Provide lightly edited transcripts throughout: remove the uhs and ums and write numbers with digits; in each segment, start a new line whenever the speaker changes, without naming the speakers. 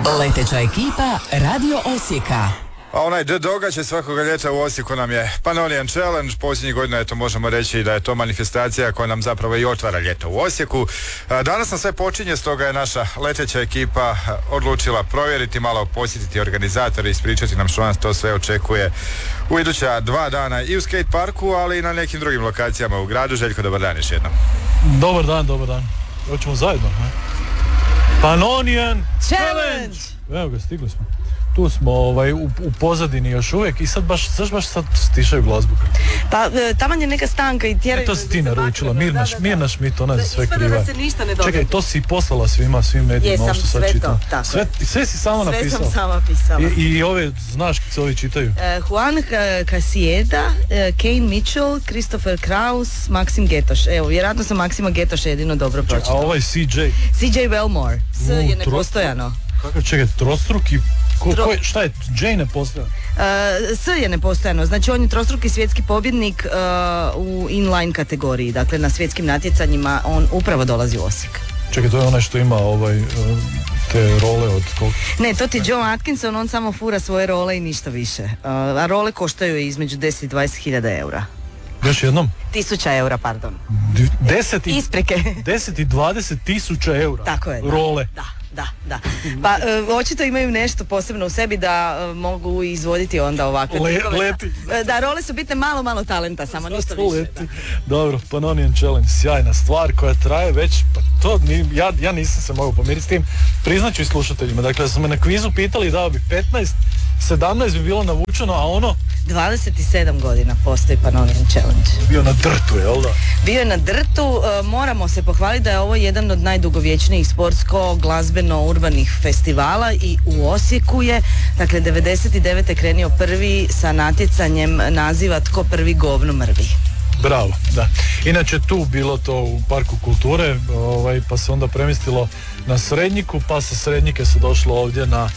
Leteća ekipa Radio Osijeka.
A onaj događaj svakoga ljeta u Osijeku nam je Pannonian Challenge. Posljednjih godina je to, možemo reći da je to manifestacija koja nam zapravo i otvara ljeto u Osijeku. Danas nam sve počinje, stoga je naša leteća ekipa odlučila provjeriti, malo posjetiti organizatore i ispričati nam što nas to sve očekuje u iduća 2 dana i u skate parku, ali i na nekim drugim lokacijama u gradu. Željko, dobar dan još jednom.
Dobar dan. Hoćemo zajedno, ne? Pannonian Challenge! Evo ga, stigli smo. Tu smo u pozadini još uvijek i sad baš stišaju glazbu.
Pa taman je neka stanka i tjeraju...
To si ti naručila, Mirna Schmidt, ona za sve kriva.
Da se ništa ne događa.
Čekaj, to si poslala svim medijima, ovo što sad čitam. Sve si sama napisala.
Sve sam sama pisala.
I ove, znaš kako se ovi čitaju?
Juan Casieda, Kane Mitchell, Christopher Kraus, Maksim Getoš. Evo, vjerojatno sam Maksima Getoša jedino dobro pročitala.
A ovaj
CJ Wellmore. S je nepostojano.
Kako, čekaj, trostruki... Šta je? J nepostojano?
S je nepostojano. Znači on je trostruki svjetski pobjednik u inline kategoriji. Dakle, na svjetskim natjecanjima on upravo dolazi u Osijek.
Čekaj, to je onaj što ima te role od koliko?
Ne, to ti Joe Atkinson, on samo fura svoje role i ništa više. A role koštaju između 10 i 20.000 eura.
Još jednom?
1000 eura, pardon.
10 i 20.000 eura?
Tako je.
Role?
Da. Pa očito imaju nešto posebno u sebi da mogu izvoditi onda ovakve
leti.
Da, role su bitne, malo talenta, samo ništa više.
Dobro, Pannonian Challenge, sjajna stvar koja traje već, pa to ja nisam se mogao pomiriti s tim. Priznaću i slušateljima, dakle, su me na kvizu pitali, dao bi 17 bi bilo navučeno, a ono
27 godina postoji Pannonian Challenge.
Bio na drtu, jel da?
Bio je na drtu, moramo se pohvaliti da je ovo jedan od najdugovječnijih sportsko-glazbeno-urbanih festivala i u Osijeku je, dakle 99. krenio prvi sa natjecanjem naziva Tko prvi govno mrvi.
Bravo, da. Inače tu bilo to u Parku kulture, pa se onda premistilo na Srednjiku, pa sa Srednjike se došlo ovdje na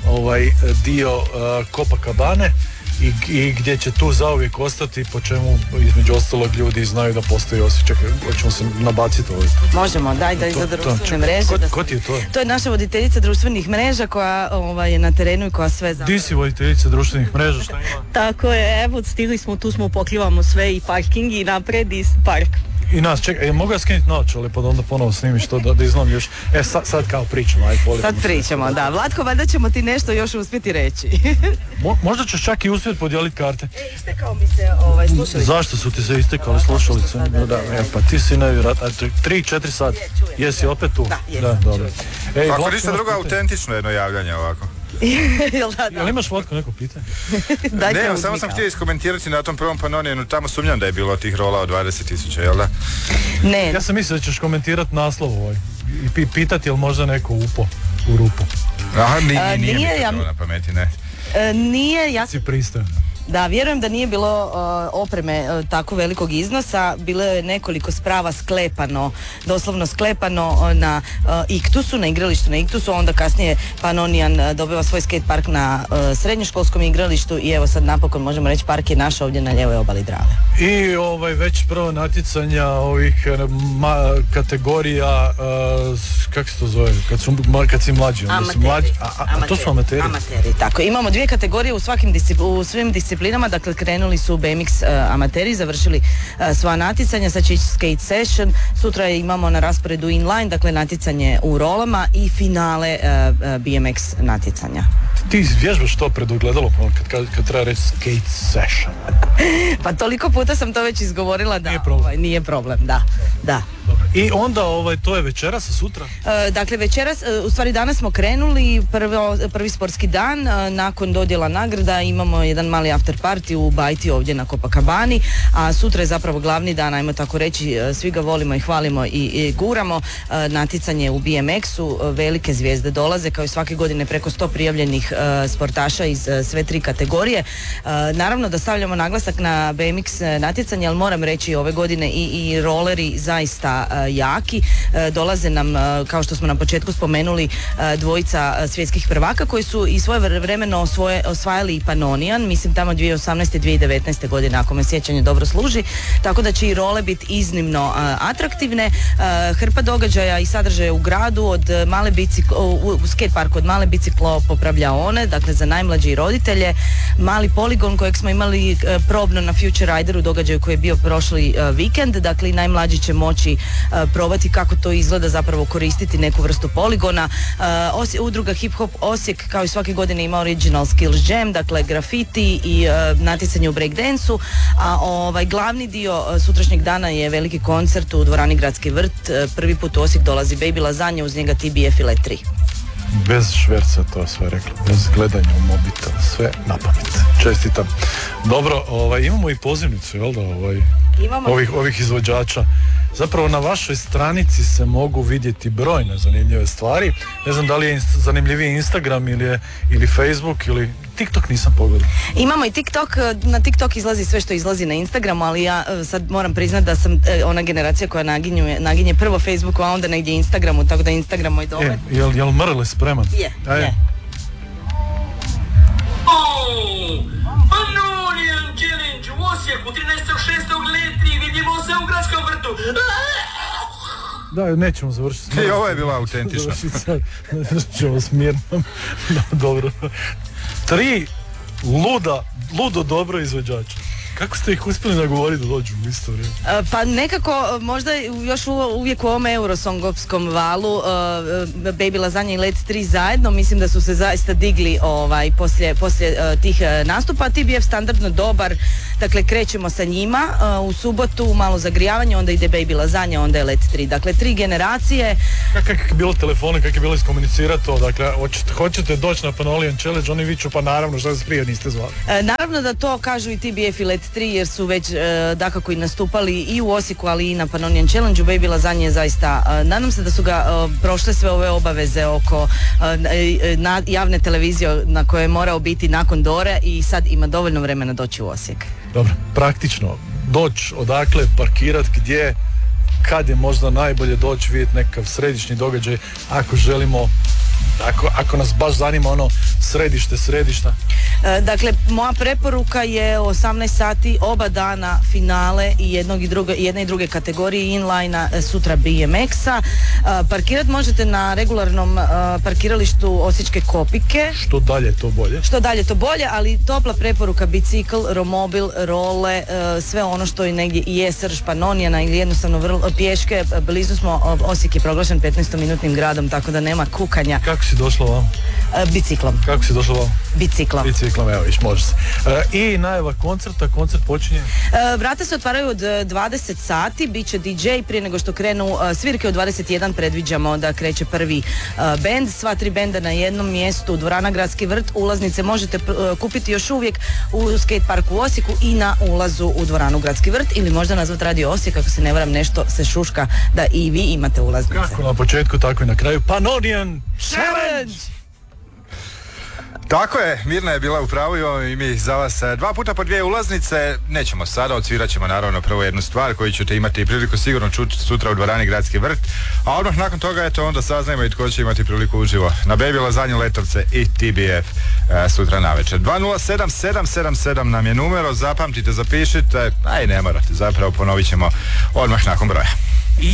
dio Copacabane i gdje će tu zauvijek ostati, po čemu između ostalog ljudi znaju da postoji Osijek. Čekaj, hoćemo se nabaciti ovdje.
Možemo, daj za društvene mreže.
Ko ti je to?
To je naša voditeljica društvenih mreža koja je na terenu i koja sve zna.
Di si voditeljica društvenih mreža, šta ima?
Tako je, evo, stigli smo, tu smo, pokrivamo sve i parking i napred i park.
I nas, čekaj, mogu ja skinuti naočale pa da onda ponovo snimiš to da iznam još. Sad kao pričamo,
Sad pričamo, da. Vlatko, valjda ćemo ti nešto još uspjeti reći.
Možda ćeš čak i uspjeti podijeliti karte.
Istekao mi se slušalice.
Zašto su ti se istekali slušalice? Da, pa ti si nevjerojatno. 3-4 sati. Jesi opet tu?
Da,
dobro.
Ako ništa drugo, autentično jedno javljanje ovako.
Jel imaš, Vlatko, neko pitanje?
Ne, samo sam htio iskomentirati na tom prvom Pannonianu, tamo sumnjam da je bilo tih rola od 20.000, jel da?
Ne.
Ja sam mislio da ćeš komentirati naslov i pitati jel možda neko upo u rupu.
Aha, nije mi to na pameti, ne.
Nije, ja
si pristajan.
Da, vjerujem da nije bilo opreme tako velikog iznosa, bilo je nekoliko sprava doslovno sklepano na Iktusu, na igralištu na Iktusu, onda kasnije Pannonian dobiva svoj skate park na srednjoškolskom igralištu i evo sad napokon možemo reći park je naš ovdje na lijevoj obali Drave.
I već prvo natjecanja ovih kategorija, kako se to zove, kad si mlađi, onda si mlađi, a to su amateri.
Amateri, tako. Imamo 2 kategorije u svim disciplinama, dakle krenuli su BMX amateri, završili sva natjecanja, sad će ići skate session, sutra imamo na rasporedu inline, dakle natjecanje u rolama i finale BMX natjecanja.
Ti vježbaš to pred ogledalom kad treba reći skate session.
Pa toliko puta sam to već izgovorila da nije problem, da.
Dobro. I onda to je večeras, a sutra?
Dakle večeras, u stvari danas smo krenuli, prvi sportski dan, nakon dodjela nagrada imamo jedan mali after party u Bajti ovdje na Copacabani, a sutra je zapravo glavni dan, ajmo tako reći, svi ga volimo i hvalimo i guramo, natjecanje u BMX-u, velike zvijezde dolaze, kao i svake godine preko 100 prijavljenih sportaša iz sve 3 kategorije. Naravno da stavljamo naglasak na BMX natjecanje, ali moram reći ove godine i rolleri zaista zaista jaki. Dolaze nam, kao što smo na početku spomenuli, dvojica svjetskih prvaka koji su i svoje vremeno osvajali i Pannonian, mislim tamo 2018. 2019. godine, ako me sjećanje dobro služi, tako da će i role biti iznimno atraktivne. Hrpa događaja i sadržaja u gradu, od male u skate parku, od male biciklo popravljaone, dakle za najmlađe i roditelje, mali poligon kojeg smo imali probno na Future Rideru, događaju koji je bio prošli vikend, dakle i najmlađi će moći probati kako to izgleda, zapravo koristiti neku vrstu poligona. Udruga Hip Hop Osijek kao i svake godine ima Original Skills Jam, dakle grafiti i natjecanje u breakdansu, a glavni dio sutrašnjeg dana je veliki koncert u dvorani Gradski vrt. Prvi put u Osijek dolazi Baby Lazanje, uz njega TBF i Let 3.
Bez šverca to sve rekla, bez gledanja u mobitel, sve na pamet. Čestitam. Dobro, imamo i pozivnicu, jel da, ovih izvođača. Zapravo na vašoj stranici se mogu vidjeti brojne zanimljive stvari. Ne znam da li je zanimljiviji Instagram ili Facebook ili TikTok, nisam pogledao.
Imamo i TikTok, na TikTok izlazi sve što izlazi na Instagramu, ali ja sad moram priznat da sam ona generacija koja naginje prvo Facebooku, a onda negdje Instagramu, tako da Instagram moj domet.
Jel Mrle spreman?
Je.
Pannonian Challenge u Osijeku 13.6. Let 3, vidimo se u Gradskom vrtu.
Da, nećemo završiti smirno.
I ovo je bila autentična.
Završimo smirno. Dobro. 3 ludo dobro izvođača. Kako ste ih uspjeli nagovoriti da dođu u isto vrijeme?
Pa nekako, možda još uvijek u ovom eurosongovskom valu, Baby Lazanje i Let 3 zajedno, mislim da su se zaista digli poslije tih nastupa. TBF standardno dobar, dakle krećemo sa njima, u subotu malo zagrijavanje, onda ide Baby Lazanje, onda je Let 3. Dakle, 3 generacije.
Kako je bilo telefone, kako je bilo iskomunicirati to? Dakle, hoćete doći na Pannonian Challenge, oni viču, pa naravno, što se prije niste zvali?
Naravno da to kažu i TBF i Let 3, jer su već dakako i nastupali i u Osijeku, ali i na Pannonian Challenge. Baby Lazanje je zaista, nadam se da su ga prošle sve ove obaveze oko javne televizije na kojoj je morao biti nakon Dore i sad ima dovoljno vremena doći u Osijek.
Dobro, praktično, doći odakle, parkirat gdje, kad je možda najbolje doći vidjeti nekakav središnji događaj, ako želimo, ako nas baš zanima ono središta.
Dakle, moja preporuka je 18 sati oba dana finale i jedne i druge kategorije inline, sutra BMX-a. Parkirat možete na regularnom parkiralištu Osječke Kopike. Što dalje to bolje, ali topla preporuka bicikl, romobil, role, sve ono što je negdje i je srž Pannoniana ili jednostavno pješke. Blizu smo, Osijek je proglašen 15-minutnim gradom, tako da nema kukanja.
Kako si došla vam?
Biciklom.
Kako si došla vam?
Biciklom,
evo viš, može se. I najava koncerta, koncert počinje?
Vrata se otvaraju od 20 sati, bit će DJ, prije nego što krenu svirke od 21 predviđamo da kreće prvi bend, sva 3 benda na jednom mjestu, dvorana Gradski vrt, ulaznice možete kupiti još uvijek u skate parku u Osijeku i na ulazu u dvoranu Gradski vrt, ili možda nazvat Radio Osijek, ako se ne varam nešto se šuška da i vi imate ulaznice.
Kako na početku, tako i na kraju, Pannonian Challenge!
Tako je, Mirna je bila u pravu i mi za vas 2 puta po 2 ulaznice. Nećemo sada, odsvirat ćemo naravno prvo jednu stvar koju ćete imati priliku sigurno čuti sutra u dvorani Gradski vrt, a odmah nakon toga onda saznajemo i tko će imati priliku uživo na Baby Lazanje, Letovce i TBF sutra navečer. 207777 nam je numero, zapamtite, zapišite, a i ne morate, zapravo ponovit ćemo odmah nakon broja.